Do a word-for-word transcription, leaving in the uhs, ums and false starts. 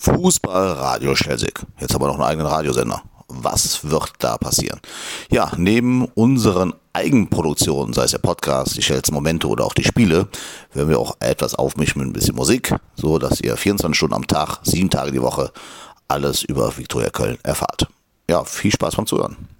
Fußballradio Schelsig. Jetzt haben wir noch einen eigenen Radiosender. Was wird da passieren? Ja, neben unseren Eigenproduktionen, sei es der Podcast, die Schels Momente oder auch die Spiele, werden wir auch etwas aufmischen mit ein bisschen Musik, so dass ihr vierundzwanzig Stunden am Tag, sieben Tage die Woche alles über Viktoria Köln erfahrt. Ja, viel Spaß beim Zuhören.